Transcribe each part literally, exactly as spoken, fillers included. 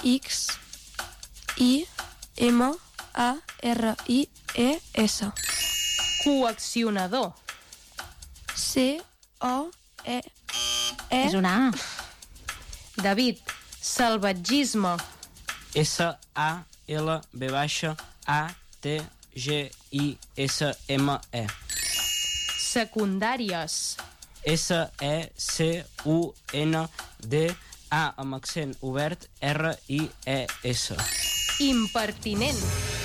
X I M A R I E S. Coaccionador. C O E E. És una A. David, salvatgisme. S A L V baixa A T G I S M E. Secundàries. S E C U N D A amb accent obert R I E S. Impertinent.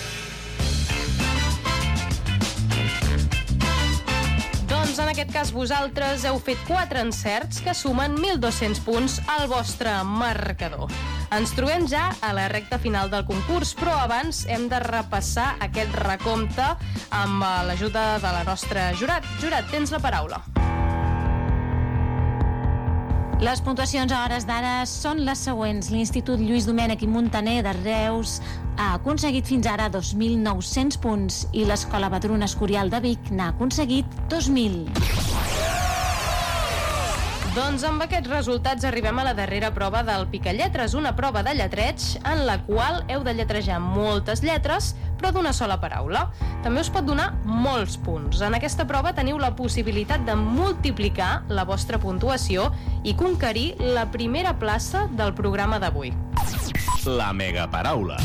Doncs en aquest cas vosaltres heu fet quatre encerts que sumen mil dos-cents punts al vostre marcador. Ens trobem ja a la recta final del concurs, però abans hem de repassar aquest recompte amb l'ajuda de la nostra Jurat. Jurat, tens la paraula. Les puntuacions a hores d'ara són les següents. L'Institut Lluís Domènech i Muntaner de Reus ha aconseguit fins ara dos mil nou-cents punts i l'Escola Vedruna Escorial de Vic n'ha aconseguit dos mil. Doncs amb aquests resultats arribem a la darrera prova del Picalletres, una prova de lletreig en la qual heu de lletrejar moltes lletres, però d'una sola paraula. També us pot donar molts punts. En aquesta prova teniu la possibilitat de multiplicar la vostra puntuació i conquerir la primera plaça del programa d'avui. La megaparaula.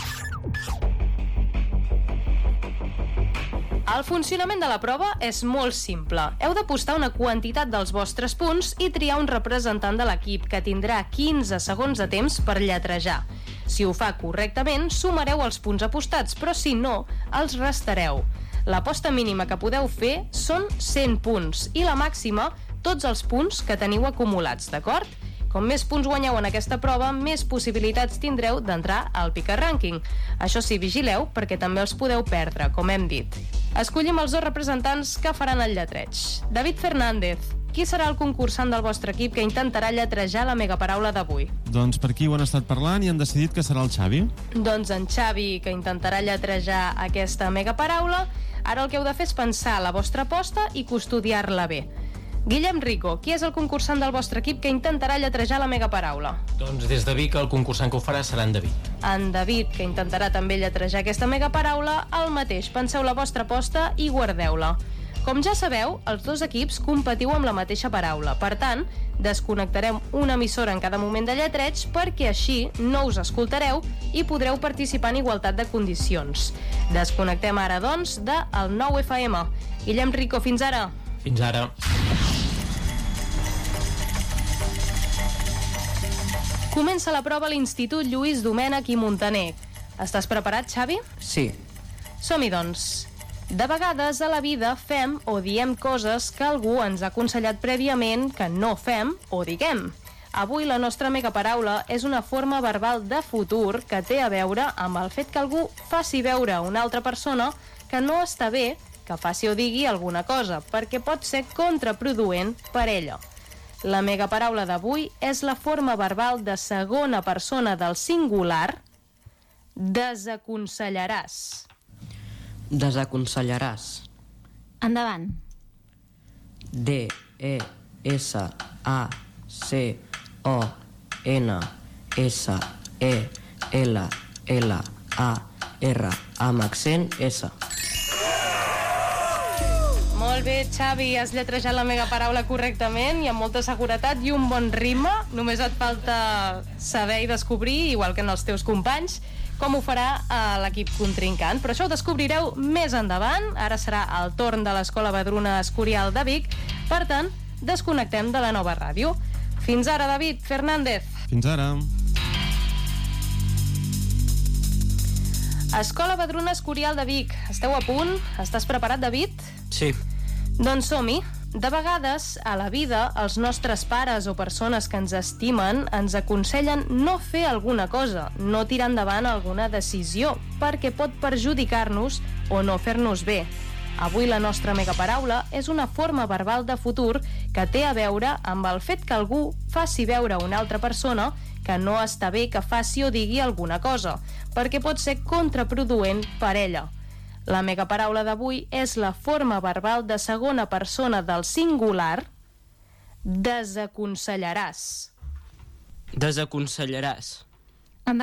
El funcionament de la prova és molt simple. Heu de postar una quantitat dels vostres punts i triar un representant de l'equip que tindrà quinze segons de temps per lletrejar. Si ho fa correctament, sumareu els punts apostats, però si no, els restareu. L'aposta mínima que podeu fer són cent punts i la màxima, tots els punts que teniu acumulats, d'acord? Com més punts guanyeu en aquesta prova, més possibilitats tindreu d'entrar al Pica Rànquing. Això sí, vigileu, perquè també els podeu perdre, com hem dit. Escollim els dos representants que faran el lletreig. David Fernández, qui serà el concursant del vostre equip que intentarà lletrejar la megaparaula d'avui? Doncs per aquí ho han estat parlant i han decidit que serà el Xavi. Doncs en Xavi, que intentarà lletrejar aquesta megaparaula. Ara el que heu de fer és pensar la vostra aposta i custodiar-la bé. Guillem Rico, qui és el concursant del vostre equip que intentarà lletrejar la megaparaula? Doncs des de Vic el concursant que ho farà serà en David. En David, que intentarà també lletrejar aquesta megaparaula, el mateix. Penseu la vostra aposta i guardeu-la. Com ja sabeu, els dos equips competiu amb la mateixa paraula. Per tant, desconnectarem una emissora en cada moment de lletreig perquè així no us escoltareu i podreu participar en igualtat de condicions. Desconnectem ara, doncs, de el nou F M. Guillem Rico, fins ara. Fins ara. Comença la prova a l'Institut Lluís Domènech i Muntaner. Estàs preparat, Xavi? Sí. Som-hi, doncs. De vegades a la vida fem o diem coses que algú ens ha aconsellat prèviament que no fem o diguem. Avui la nostra megaparaula és una forma verbal de futur que té a veure amb el fet que algú faci veure a una altra persona que no està bé que faci o digui alguna cosa, perquè pot ser contraproduent per ella. La megaparaula d'avui és la forma verbal de segona persona del singular desaconsellaràs. Desaconsellaràs. Endavant. D E S A C O N S E L L A R amb accent S. Molt bé, Xavi, has lletrejat la megaparaula correctament i amb molta seguretat i un bon ritme. Només et falta saber i descobrir, igual que en els teus companys, com ho farà a l'equip contrincant. Però això ho descobrireu més endavant. Ara serà el torn de l'Escola Vedruna Escorial de Vic. Per tant, desconnectem de la nova ràdio. Fins ara, David Fernández. Fins ara. Escola Vedruna Escorial de Vic. Esteu a punt? Estàs preparat, David? Sí. Doncs som-hi. De vegades, a la vida, els nostres pares o persones que ens estimen ens aconsellen no fer alguna cosa, no tirar endavant alguna decisió, perquè pot perjudicar-nos o no fer-nos bé. Avui la nostra megaparaula és una forma verbal de futur que té a veure amb el fet que algú faci veure a una altra persona que no està bé que faci o digui alguna cosa, perquè pot ser contraproduent per ella. La megaparaula d'avui és la forma verbal de segona persona del singular desaconsellaràs. Desaconsellaràs.